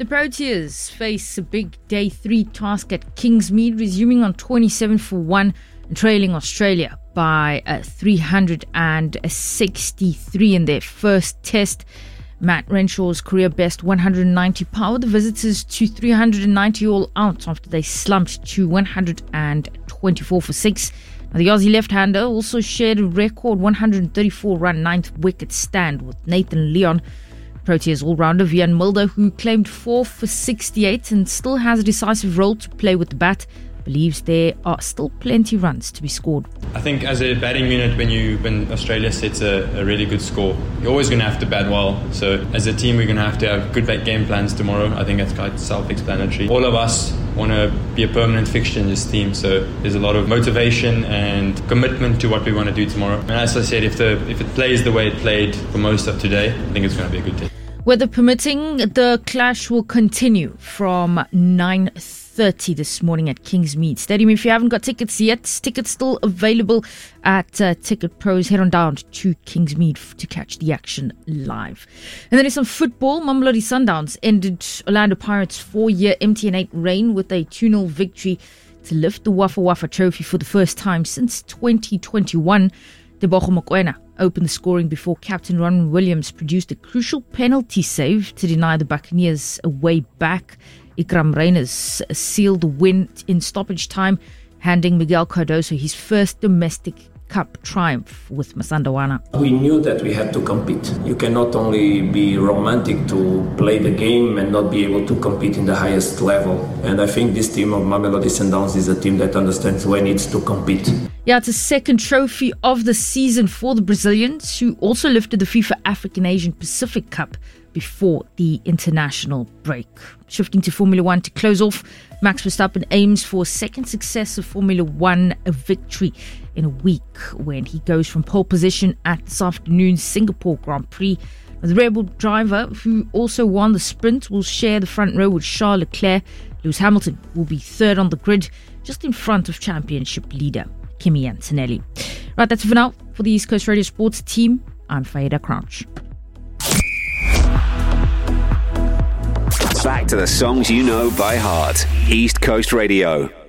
The Proteas face a big day 3 task at Kingsmead, resuming on 27-1 and trailing Australia by 363 in their first test. Matt Renshaw's career best 190 powered the visitors to 390 all out after they slumped to 124 for 6. Now, the Aussie left-hander also shared a record 134-run ninth wicket stand with Nathan Leon. Proteas all-rounder Vian Mulder, who claimed 4 for 68 and still has a decisive role to play with the bat, believes there are still plenty runs to be scored. I think as a batting unit, when Australia sets a really good score, you're always going to have to bat well. So as a team, we're going to have good game plans tomorrow. I think that's quite self-explanatory. All of us want to be a permanent fixture in this team, so there's a lot of motivation and commitment to what we want to do tomorrow. And as I said, if it plays the way it played for most of today, I think it's going to be a good day. Weather permitting, the clash will continue from 9:30 this morning at Kingsmead Stadium. If you haven't got tickets yet, tickets still available at Ticket Pros. Head on down to Kingsmead to catch the action live. And then in some football, Mamelodi Sundowns ended Orlando Pirates' 4-year MTN8 reign with a 2-0 victory to lift the Wafa Wafa Trophy for the first time since 2021. Tebogo Mokoena opened the scoring before captain Ron Williams produced a crucial penalty save to deny the Buccaneers a way back. Ikram Reyners sealed the win in stoppage time, handing Miguel Cardoso his first domestic cup triumph with Masandawana. We knew that we had to compete. You cannot only be romantic to play the game and not be able to compete in the highest level. And I think this team of Mamelodi Sundowns is a team that understands when it's to compete. Yeah, it's a second trophy of the season for the Brazilians, who also lifted the FIFA African Asian Pacific Cup before the international break. Shifting to Formula One to close off, Max Verstappen aims for a second successive Formula One victory in a week when he goes from pole position at this afternoon's Singapore Grand Prix. The Red Bull driver, who also won the sprint, will share the front row with Charles Leclerc. Lewis Hamilton will be third on the grid, just in front of championship leader Kimi Antonelli. Right, that's it for now. For the East Coast Radio Sports team, I'm Faida Crouch. Back to the songs you know by heart. East Coast Radio.